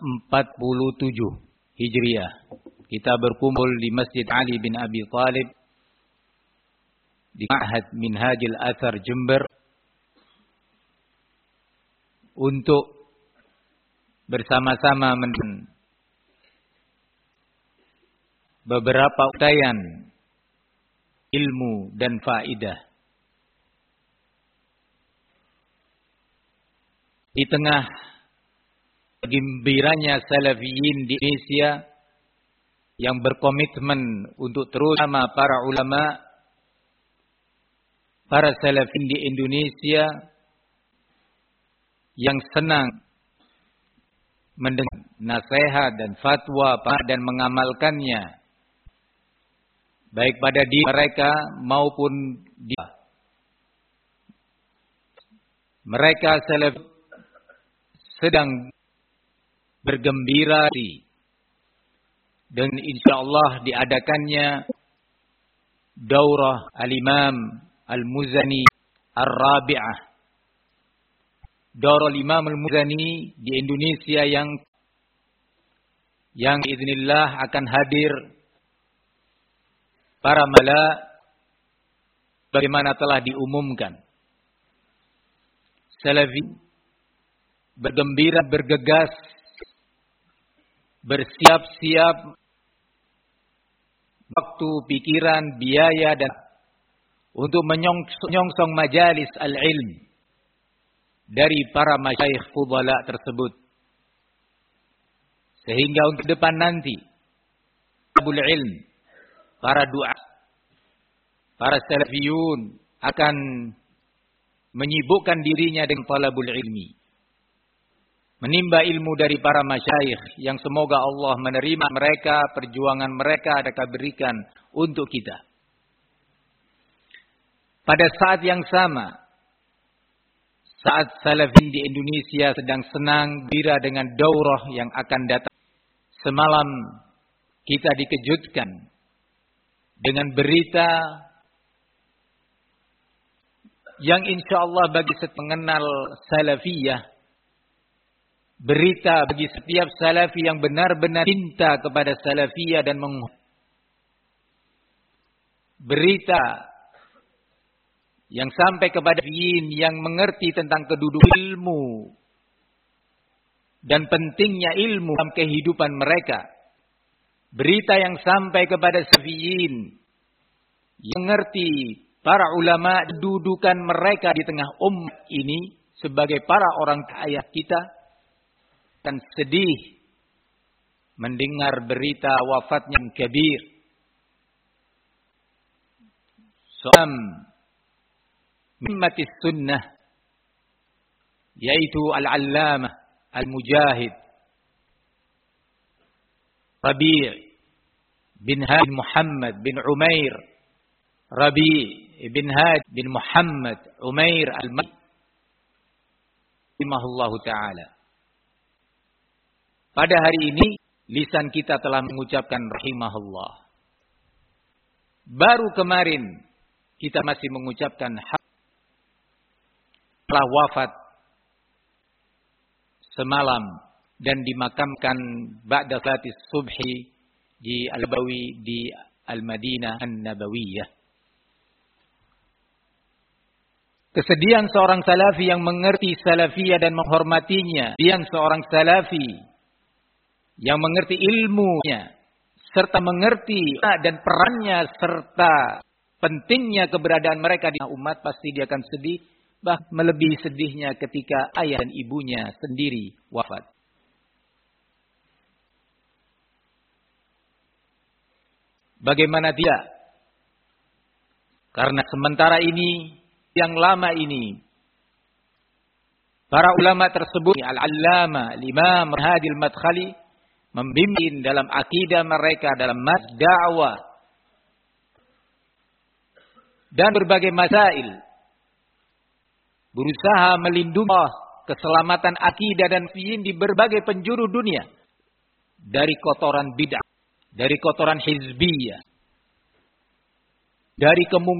ke-47 Hijriah. Kita berkumpul di Masjid Ali bin Abi Thalib di Ma'had Minhajil Athar Jember untuk bersama-sama beberapa uraian ilmu dan faidah. Di tengah gembiranya Salafiyin di Indonesia yang berkomitmen untuk terus sama para ulama, para Salafiyin di Indonesia yang senang mendengar nasihat dan fatwa dan mengamalkannya, baik pada diri mereka maupun di mereka Salafi sedang bergembira dan insyaallah diadakannya Daurah Al-Imam Al-Muzani Ar-Rabi'ah. Daurah Al-Imam Al-Muzani di Indonesia yang biiznillah akan hadir para mala bagaimana telah diumumkan. Salafi bergembira, bergegas, bersiap-siap waktu, pikiran, biaya dan untuk menyongsong majalis al-ilm dari para masyayikh fudala tersebut. Sehingga untuk depan nanti talabul ilm, para du'a, para salafiyun akan menyibukkan dirinya dengan talabul ilmi, menimba ilmu dari para masyayikh yang semoga Allah menerima mereka, perjuangan mereka akan berikan untuk kita. Pada saat yang sama, saat Salafin di Indonesia sedang senang gembira dengan daurah yang akan datang, semalam kita dikejutkan dengan berita yang insyaallah bagi pengenal Salafiyah, berita bagi setiap Salafi yang benar-benar cinta kepada Salafiyah dan berita yang sampai kepada yang mengerti tentang kedudukan ilmu dan pentingnya ilmu dalam kehidupan mereka. Berita yang sampai kepada Salafiyin yang mengerti para ulama kedudukan mereka di tengah umat ini sebagai para orang kaya kita, dan sedih mendengar berita wafatnya yang kabir seorang mimmatis sunnah, yaitu al-allamah al-mujahid Rabi' bin Hadi Muhammad bin Umair, Rabi' bin Hadi bin Muhammad Umair al-Madani rahimahullahu ta'ala. Pada hari ini, lisan kita telah mengucapkan rahimahullah. Baru kemarin, kita masih mengucapkan telah wafat semalam dan dimakamkan ba'da salatis subhi di Al-Bawi di Al-Madinah An-Nabawiyah. Kesedihan seorang Salafi yang mengerti Salafiyah dan menghormatinya, kesedihan seorang Salafi yang mengerti ilmunya, serta mengerti dan perannya, serta pentingnya keberadaan mereka di umat, pasti dia akan sedih, bahkan melebihi sedihnya ketika ayah dan ibunya sendiri wafat. Bagaimana tidak? Karena sementara ini, yang lama ini, para ulama tersebut, Al-Allama, Al-Imam Hadi Al-Madkhali, membimbing dalam akidah mereka, dalam dakwah dan berbagai masail, berusaha melindungi keselamatan akidah dan fiin di berbagai penjuru dunia dari kotoran bid'ah, dari kotoran hizbiyah, dari kemungkinan